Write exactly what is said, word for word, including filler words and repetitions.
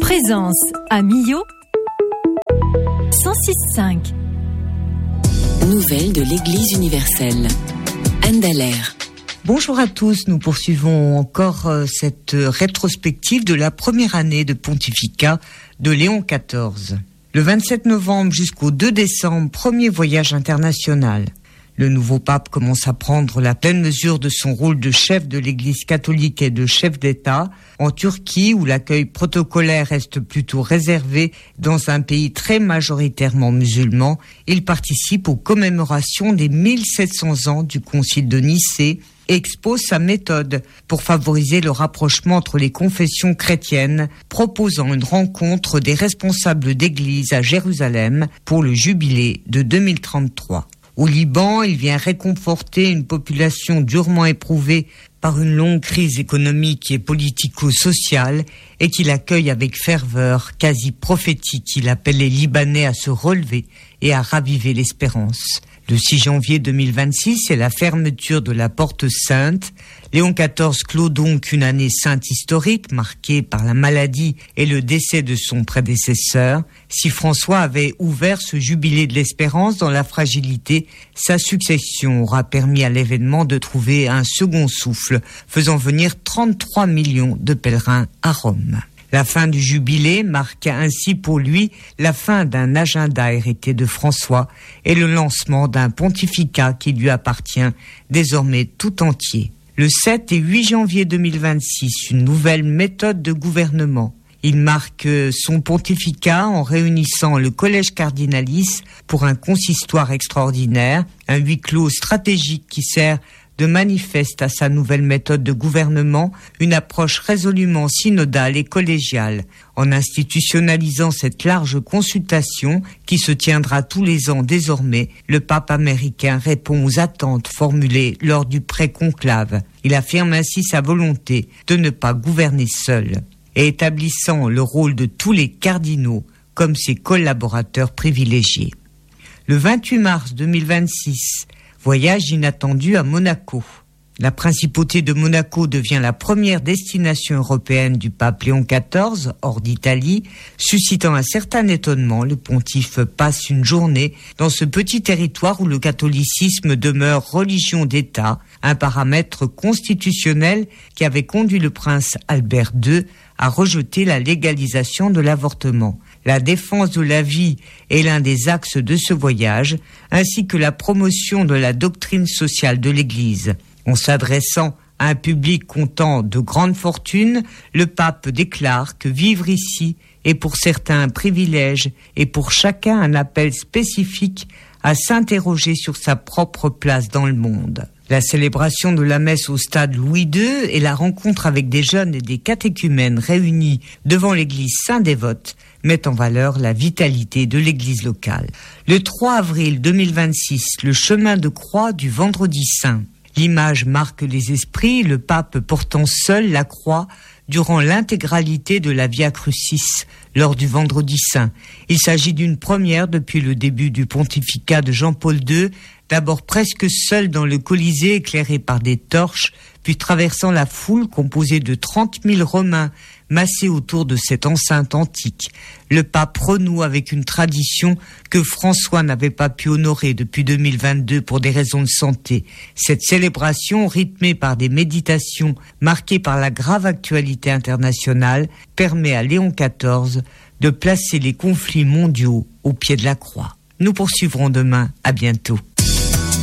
Présence à Millau cent six virgule cinq. Nouvelles de l'Église universelle. Anne Dallaire. Bonjour à tous, nous poursuivons encore euh, cette rétrospective de la première année de pontificat de Léon quatorze. Le vingt-sept novembre jusqu'au deux décembre, premier voyage international. Le nouveau pape commence à prendre la pleine mesure de son rôle de chef de l'Église catholique et de chef d'État en Turquie, où l'accueil protocolaire reste plutôt réservé. Dans un pays très majoritairement musulman, il participe aux commémorations des mille sept cents ans du Concile de Nicée et expose sa méthode pour favoriser le rapprochement entre les confessions chrétiennes, proposant une rencontre des responsables d'Église à Jérusalem pour le jubilé de deux mille trente-trois. Au Liban, il vient réconforter une population durement éprouvée par une longue crise économique et politico-sociale et qu'il accueille avec ferveur quasi prophétique. Il appelle les Libanais à se relever et à raviver l'espérance. Le six janvier deux mille vingt-six, c'est la fermeture de la Porte Sainte. Léon quatorze clôt donc une année sainte historique marquée par la maladie et le décès de son prédécesseur. Si François avait ouvert ce jubilé de l'espérance dans la fragilité, sa succession aura permis à l'événement de trouver un second souffle, faisant venir trente-trois millions de pèlerins à Rome. La fin du jubilé marque ainsi pour lui la fin d'un agenda hérité de François et le lancement d'un pontificat qui lui appartient désormais tout entier. Le sept et huit janvier deux mille vingt-six, une nouvelle méthode de gouvernement. Il marque son pontificat en réunissant le collège cardinalice pour un consistoire extraordinaire, un huis clos stratégique qui sert de manifeste à sa nouvelle méthode de gouvernement, une approche résolument synodale et collégiale. En institutionnalisant cette large consultation qui se tiendra tous les ans désormais, le pape américain répond aux attentes formulées lors du pré-conclave. Il affirme ainsi sa volonté de ne pas gouverner seul et établissant le rôle de tous les cardinaux comme ses collaborateurs privilégiés. Le vingt-huit mars deux mille vingt-six, voyage inattendu à Monaco. La principauté de Monaco devient la première destination européenne du pape Léon quatorze, hors d'Italie. Suscitant un certain étonnement, le pontife passe une journée dans ce petit territoire où le catholicisme demeure religion d'État, un paramètre constitutionnel qui avait conduit le prince Albert deux à rejeter la légalisation de l'avortement. La défense de la vie est l'un des axes de ce voyage, ainsi que la promotion de la doctrine sociale de l'Église. En s'adressant à un public comptant de grandes fortunes, le pape déclare que vivre ici est pour certains un privilège et pour chacun un appel spécifique à s'interroger sur sa propre place dans le monde. La célébration de la messe au stade Louis deux et la rencontre avec des jeunes et des catéchumènes réunis devant l'église Saint-Dévote mettent en valeur la vitalité de l'église locale. Le trois avril deux mille vingt-six, le chemin de croix du Vendredi Saint. L'image marque les esprits, le pape portant seul la croix durant l'intégralité de la Via Crucis lors du Vendredi Saint. Il s'agit d'une première depuis le début du pontificat de Jean-Paul deux, d'abord presque seul dans le Colisée éclairé par des torches, puis traversant la foule composée de trente mille Romains massés autour de cette enceinte antique. Le pape renoue avec une tradition que François n'avait pas pu honorer depuis deux mille vingt-deux pour des raisons de santé. Cette célébration, rythmée par des méditations marquées par la grave actualité internationale, permet à Léon quatorze de placer les conflits mondiaux au pied de la croix. Nous poursuivrons demain. À bientôt.